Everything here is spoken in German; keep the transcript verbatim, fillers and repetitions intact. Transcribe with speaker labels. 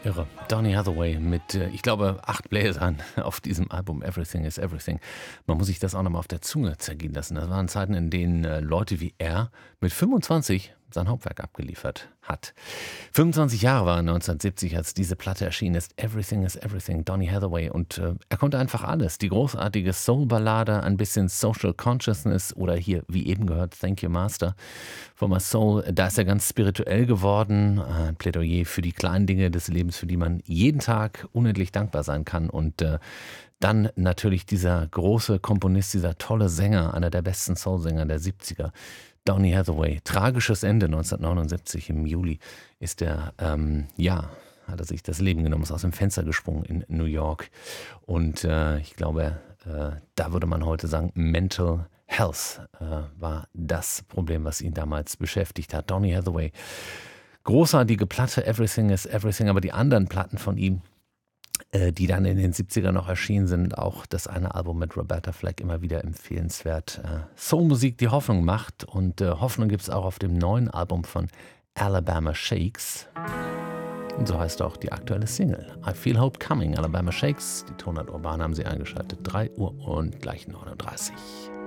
Speaker 1: irre. Donny Hathaway mit, äh, ich glaube, acht Bläsern auf diesem Album Everything is Everything. Man muss sich das auch nochmal auf der Zunge zergehen lassen. Das waren Zeiten, in denen äh, Leute wie er mit fünfundzwanzig sein Hauptwerk abgeliefert hat. fünfundzwanzig Jahre war er neunzehnhundertsiebzig, als diese Platte erschienen ist. Everything is Everything, Donny Hathaway. Und äh, er konnte einfach alles. Die großartige Soul-Ballade, ein bisschen Social Consciousness oder hier, wie eben gehört, Thank You Master for My Soul. Da ist er ganz spirituell geworden. Ein Plädoyer für die kleinen Dinge des Lebens, für die man jeden Tag unendlich dankbar sein kann. Und äh, dann natürlich dieser große Komponist, dieser tolle Sänger, einer der besten Soul-Sänger der siebziger, Donny Hathaway. Tragisches Ende neunzehnhundertneunundsiebzig im Juli ist er, ähm, ja, hat er sich das Leben genommen, ist aus dem Fenster gesprungen in New York. Und äh, ich glaube, äh, da würde man heute sagen, Mental Health äh, war das Problem, was ihn damals beschäftigt hat. Donny Hathaway, großartige Platte, Everything is Everything, aber die anderen Platten von ihm, äh, die dann in den siebzigern noch erschienen sind, auch das eine Album mit Roberta Flack, immer wieder empfehlenswert. Äh, Soulmusik, die Hoffnung macht, und äh, Hoffnung gibt es auch auf dem neuen Album von Alabama Shakes. Und so heißt auch die aktuelle Single. I Feel Hope Coming, Alabama Shakes. Die Tonart Urban haben sie eingeschaltet. drei Uhr und gleich neununddreißig.